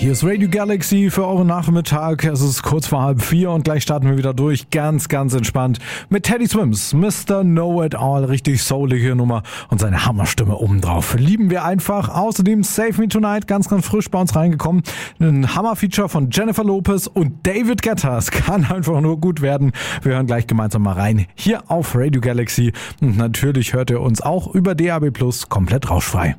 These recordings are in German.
Hier ist Radio Galaxy für euren Nachmittag. Es ist kurz vor 3:30 und gleich starten wir wieder durch. Ganz, ganz entspannt mit Teddy Swims, Mr. Know-It-All, richtig soulige Nummer und seine Hammerstimme obendrauf. Lieben wir einfach. Außerdem Save Me Tonight, ganz, ganz frisch bei uns reingekommen. Ein Hammer-Feature von Jennifer Lopez und David Guetta. Es kann einfach nur gut werden. Wir hören gleich gemeinsam mal rein. Hier auf Radio Galaxy. Und natürlich hört ihr uns auch über DAB+ komplett rauschfrei.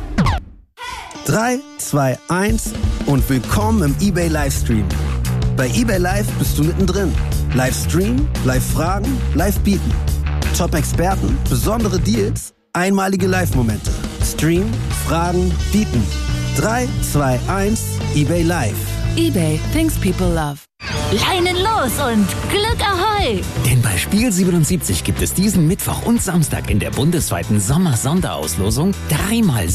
3, 2, 1 und willkommen im eBay Livestream. Bei eBay Live bist du mittendrin. Livestream, Live-Fragen, Live-Bieten. Top-Experten, besondere Deals, einmalige Live-Momente. Stream, Fragen, Bieten. 3, 2, 1, eBay Live. eBay, things people love. Leinen los und Glück Ahoi! Denn bei Spiel 77 gibt es diesen Mittwoch und Samstag in der bundesweiten Sommer-Sonderauslosung 3x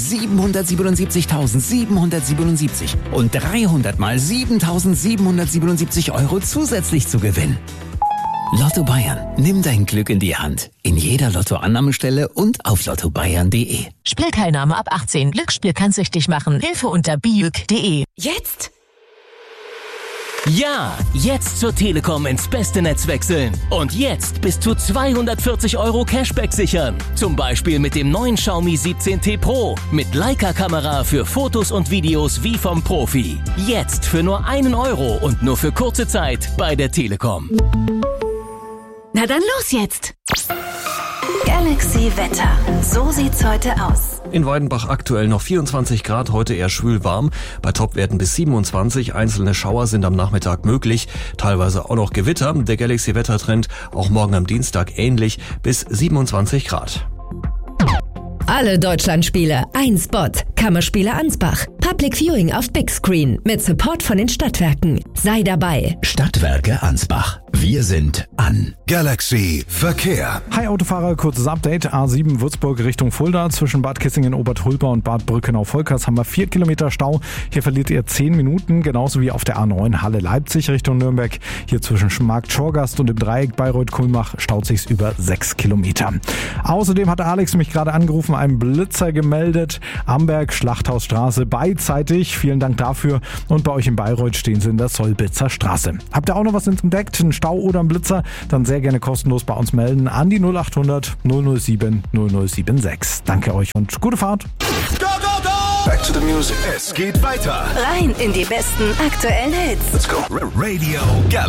777.777 und 300x 7.777 Euro zusätzlich zu gewinnen. Lotto Bayern, nimm dein Glück in die Hand. In jeder Lottoannahmestelle und auf lottobayern.de. Spielteilnahme ab 18. Glücksspiel kann süchtig machen. Hilfe unter biüg.de. Jetzt? Ja, jetzt zur Telekom ins beste Netz wechseln. Und jetzt bis zu 240 Euro Cashback sichern. Zum Beispiel mit dem neuen Xiaomi 17T Pro. Mit Leica-Kamera für Fotos und Videos wie vom Profi. Jetzt für nur 1 Euro und nur für kurze Zeit bei der Telekom. Na dann los jetzt! Galaxy Wetter. So sieht's heute aus. In Weidenbach aktuell noch 24 Grad, heute eher schwül warm. Bei Topwerten bis 27. Einzelne Schauer sind am Nachmittag möglich. Teilweise auch noch Gewitter. Der Galaxy Wettertrend auch morgen am Dienstag ähnlich bis 27 Grad. Alle Deutschlandspiele, ein Spot. Kammerspiele Ansbach. Public Viewing auf Big Screen mit Support von den Stadtwerken. Sei dabei. Stadtwerke Ansbach. Wir sind an. Galaxy Verkehr. Hi Autofahrer, kurzes Update. A7 Würzburg Richtung Fulda. Zwischen Bad Kissingen, Obertulba und Bad Brückenau-Volkers haben wir 4 Kilometer Stau. Hier verliert ihr 10 Minuten. Genauso wie auf der A9 Halle Leipzig Richtung Nürnberg. Hier zwischen Markt-Schorgast und im Dreieck Bayreuth-Kulmbach staut sich's über 6 Kilometer. Außerdem hat Alex mich gerade angerufen, einen Blitzer gemeldet. Amberg, Schlachthausstraße beidseitig. Vielen Dank dafür. Und bei euch in Bayreuth stehen sie in der Solbitzer Straße. Habt ihr auch noch was entdeckt? Ein Stau oder ein Blitzer? Dann sehr gerne kostenlos bei uns melden an die 0800 007 0076. Danke euch und gute Fahrt. Go, go, go! Back to the music. Es geht weiter. Rein in die besten aktuellen Hits. Let's go. Radio Galaxy.